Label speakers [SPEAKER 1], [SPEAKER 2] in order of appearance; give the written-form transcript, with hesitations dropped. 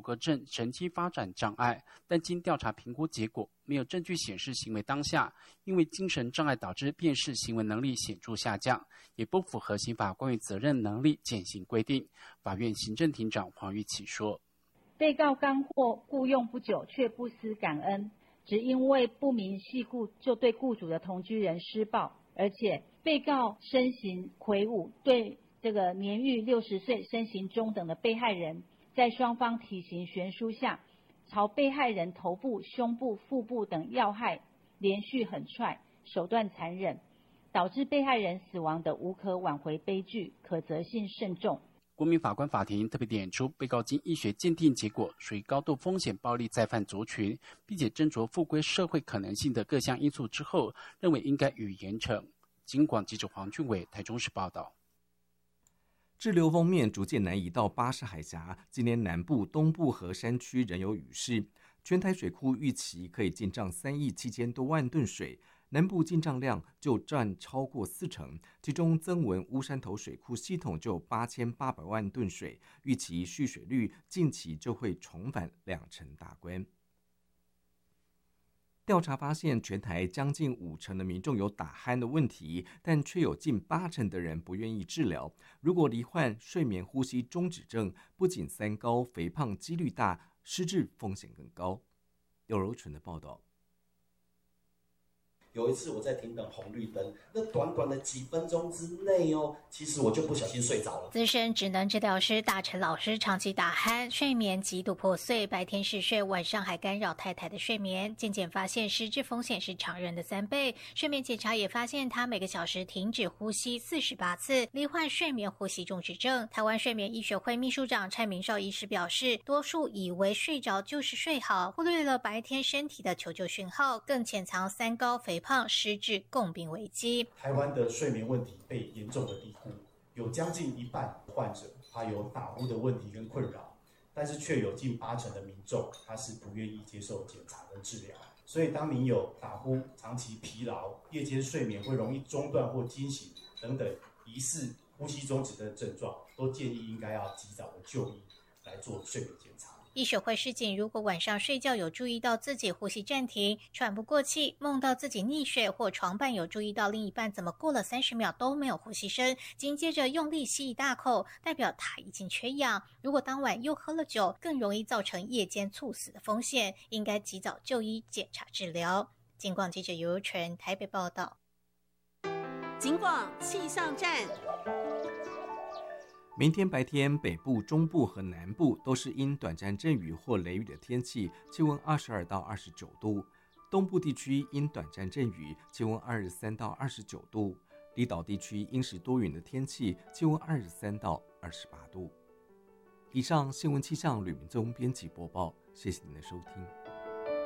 [SPEAKER 1] 格症神经发展障碍，但经调查评估结果，没有证据显示行为当下因为精神障碍导致辨识行为能力显著下降，也不符合刑法关于责任能力减刑规定。法院行政庭长黄玉琪说，
[SPEAKER 2] 被告刚获雇用不久，却不思感恩，只因为不明系故就对雇主的同居人施暴，而且被告身形魁梧，对这个年逾60岁、身形中等的被害人，在双方体型悬殊下，朝被害人头部、胸部、腹部等要害连续狠踹，手段残忍，导致被害人死亡的无可挽回悲剧，可责性甚重。
[SPEAKER 1] 国民法官法庭特别点出，被告经医学鉴定结果属于高度风险暴力再犯族群，并且斟酌复归社会可能性的各项因素之后，认为应该予以严惩。警广记者黄俊伟台中市报道。
[SPEAKER 3] 滞留锋面逐渐南移到巴士海峡，今年南部、东部和山区仍有雨势，全台水库预期可以进账3亿7000多万吨水。南部进账量就占超过40%，其中曾文乌山头水库系统就8800万吨水，预期蓄水率近期就会重返2成大关。调查发现，全台将近50%的民众有打鼾的问题，但却有近80%的人不愿意治疗。如果罹患睡眠呼吸中止症，不仅三高、肥胖几率大，失智风险更高。刘柔纯的报道。
[SPEAKER 4] 有一次我在停等红绿灯，那短短的几分钟之内其实我就不小心睡着了。
[SPEAKER 5] 资深职能治疗师大陈老师长期打鼾，睡眠极度破碎，白天嗜睡，晚上还干扰太太的睡眠。渐渐发现失智风险是常人的3倍。睡眠检查也发现他每个小时停止呼吸48次，罹患睡眠呼吸中止症。台湾睡眠医学会秘书长蔡明绍医师表示，多数以为睡着就是睡好，忽略了白天身体的求救讯号，更潜藏三高、肥胖、失智共病危机。
[SPEAKER 4] 台湾的睡眠问题被严重的低估，有将近一半患者他有打呼的问题跟困扰，但是却有近80%的民众他是不愿意接受检查跟治疗。所以当你有打呼、长期疲劳、夜间睡眠会容易中断或惊醒等等疑似呼吸中止的症状，都建议应该要及早的就医来做睡眠检查。
[SPEAKER 5] 医学会示警，如果晚上睡觉有注意到自己呼吸暂停、喘不过气，梦到自己溺水，或床伴有注意到另一半怎么过了30秒都没有呼吸声，紧接着用力吸一大口，代表他已经缺氧。如果当晚又喝了酒，更容易造成夜间猝死的风险，应该及早就医检查治疗。警广记者尤柔纯台北报道。
[SPEAKER 6] 警广气象站。
[SPEAKER 3] 明天白天，北部、中部和南部都是因短暂阵雨或雷雨的天气，气温22到29度；东部地区因短暂阵雨，气温23到29度；离岛地区因时多云的天气，气温23到28度。以上新闻气象吕明宗编辑播报，谢谢您的收听。